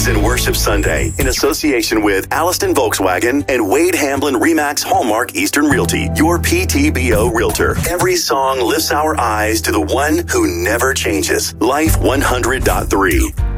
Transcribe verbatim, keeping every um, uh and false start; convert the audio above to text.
Praise and Worship Sunday in association with Alliston Volkswagen and Wade Hamblin Remax Hallmark Eastern Realty, your P T B O realtor. Every song lifts our eyes to the one who never changes. Life one hundred point three.